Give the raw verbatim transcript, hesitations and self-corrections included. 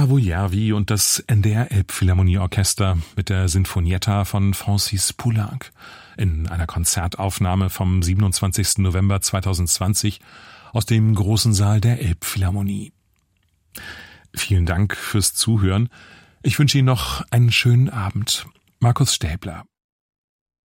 Paavo Järvi und das N D R Elbphilharmonieorchester mit der Sinfonietta von Francis Poulenc in einer Konzertaufnahme vom siebenundzwanzigsten November zweitausendzwanzig aus dem großen Saal der Elbphilharmonie. Vielen Dank fürs Zuhören. Ich wünsche Ihnen noch einen schönen Abend. Markus Stäbler.